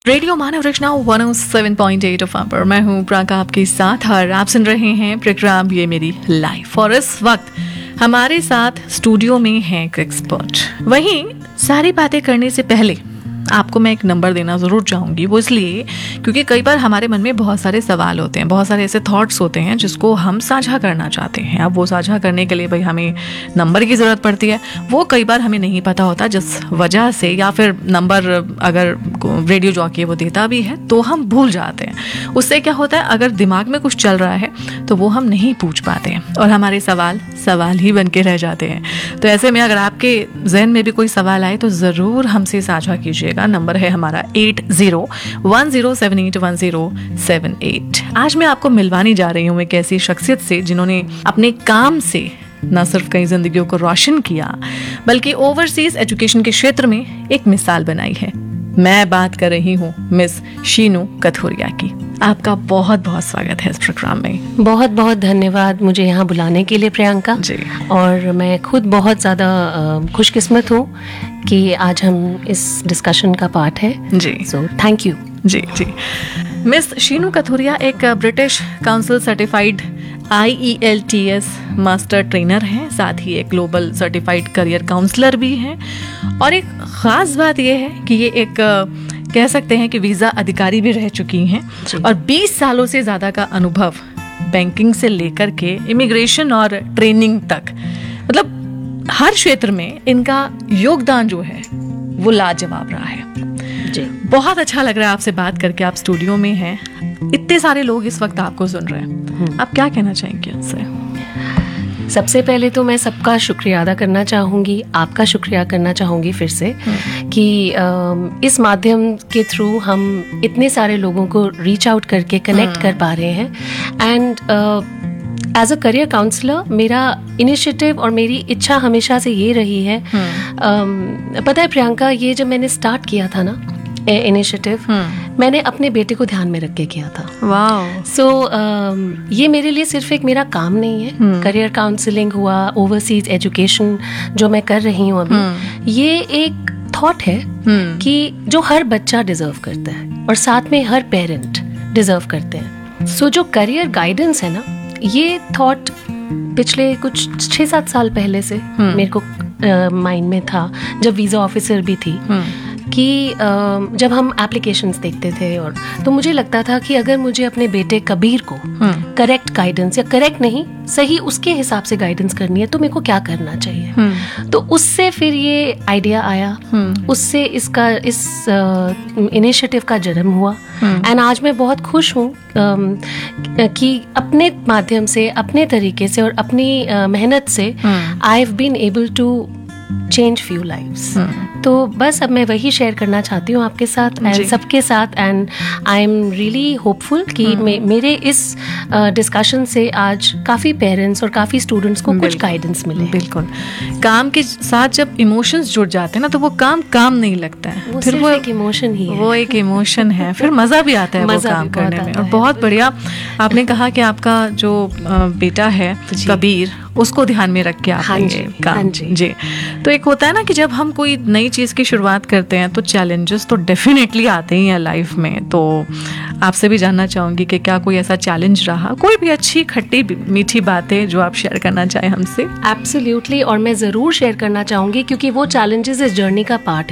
Radio मानव रचना 107.8 FM पर मैं हूँ प्राका आपके साथ और आप सुन रहे हैं प्रोग्राम ये मेरी लाइफ। और इस वक्त हमारे साथ स्टूडियो में है एक एक्सपर्ट। वहीं सारी बातें करने से पहले आपको मैं एक नंबर देना ज़रूर चाहूँगी। वो इसलिए क्योंकि कई बार हमारे मन में बहुत सारे सवाल होते हैं, बहुत सारे ऐसे थॉट्स होते हैं जिसको हम साझा करना चाहते हैं। अब वो साझा करने के लिए भाई हमें नंबर की ज़रूरत पड़ती है। वो कई बार हमें नहीं पता होता, जिस वजह से या फिर नंबर अगर रेडियो जॉकी वो देता भी है तो हम भूल जाते हैं। उससे क्या होता है, अगर दिमाग में कुछ चल रहा है तो वो हम नहीं पूछ पाते हैं और हमारे सवाल ही बन के रह जाते हैं। तो ऐसे में अगर आपके जहन में भी कोई सवाल आए तो ज़रूर हमसे साझा कीजिएगा। नंबर है हमारा 8010781078। आज मैं आपको मिलवाने जा रही हूँ एक ऐसी शख्सियत से जिन्होंने अपने काम से न सिर्फ कई जिंदगियों को रोशन किया बल्कि ओवरसीज एजुकेशन के क्षेत्र में एक मिसाल बनाई है। मैं बात कर रही हूँ मिस शीनू कथोरिया की। आपका बहुत बहुत स्वागत है इस प्रोग्राम में। बहुत बहुत धन्यवाद मुझे यहाँ बुलाने के लिए प्रियंका जी। और मैं खुद बहुत ज़्यादा खुशकिस्मत हूँ कि आज हम इस डिस्कशन का पार्ट है जी। So thank you ji ji. Miss Sheenu Kathoria एक British council certified IELTS master trainer हैं, साथ ही एक ग्लोबल सर्टिफाइड करियर काउंसलर भी हैं। और एक ख़ास बात यह है कि ये एक कह सकते हैं कि वीज़ा अधिकारी भी रह चुकी हैं और 20 सालों से ज़्यादा का अनुभव बैंकिंग से लेकर के इमिग्रेशन और ट्रेनिंग तक, मतलब हर क्षेत्र में इनका योगदान जो है वो लाजवाब रहा है जी। बहुत अच्छा लग रहा है आपसे बात करके। आप स्टूडियो में हैं, इतने सारे लोग इस वक्त आपको सुन रहे हैं, आप क्या कहना चाहेंगे उनसे? सबसे पहले तो मैं सबका शुक्रिया अदा करना चाहूँगी, आपका शुक्रिया करना चाहूँगी फिर से कि इस माध्यम के थ्रू हम इतने सारे लोगों को रीच आउट करके कनेक्ट कर पा रहे हैं। And as a career counsellor मेरा इनिशिएटिव और मेरी इच्छा हमेशा से ये रही है। पता है प्रियंका, ये जब मैंने स्टार्ट किया था ना इनिशिएटिव, मैंने अपने बेटे को ध्यान में रख के किया था। वाह। सो ये मेरे लिए सिर्फ एक मेरा काम नहीं है। करियर काउंसलिंग हुआ, ओवरसीज एजुकेशन जो मैं कर रही हूँ अभी, ये एक थॉट है कि जो हर बच्चा डिजर्व करता है और साथ में हर पेरेंट डिजर्व करते हैं। सो जो करियर गाइडेंस है ना, ये थॉट पिछले कुछ 6-7 साल पहले से मेरे को माइंड में था, जब वीज़ा ऑफिसर भी थी, कि जब हम एप्लीकेशंस देखते थे और तो मुझे लगता था कि अगर मुझे अपने बेटे कबीर को करेक्ट गाइडेंस, या करेक्ट नहीं सही उसके हिसाब से गाइडेंस करनी है तो मेरे को क्या करना चाहिए। तो उससे फिर ये आइडिया आया, उससे इस इनिशिएटिव का जन्म हुआ। एंड आज मैं बहुत खुश हूँ कि अपने माध्यम से, अपने तरीके से और अपनी मेहनत से I have been able to change few lives. तो बस अब मैं वही शेयर करना चाहती हूँ आपके साथ एंड सबके साथ। And I am really hopeful कि मेरे इस डिस्कशन से आज काफ़ी पेरेंट्स और काफ़ी स्टूडेंट्स को कुछ गाइडेंस मिले। बिल्कुल। काम के साथ जब इमोशंस जुड़ जाते हैं ना तो वो काम नहीं लगता है, वो फिर वो एक इमोशन ही है। वो एक इमोशन है, फिर मज़ा भी आता है वो काम करने में। और बहुत बढ़िया आपने कहा कि आपका जो बेटा है कबीर, उसको ध्यान में रख के आप काम जी। तो एक होता है ना कि जब हम कोई नई चीज़ की शुरुआत करते हैं तो चैलेंजेस तो डेफिनेटली आते ही हैं लाइफ में। तो आपसे भी जानना चाहूँगी कि क्या कोई ऐसा चैलेंज रहा, कोई भी अच्छी खट्टी मीठी बातें जो आप शेयर करना चाहें हमसे? एब्सोल्युटली, और मैं ज़रूर शेयर करना चाहूँगी क्योंकि वो चैलेंजेस इस जर्नी का पार्ट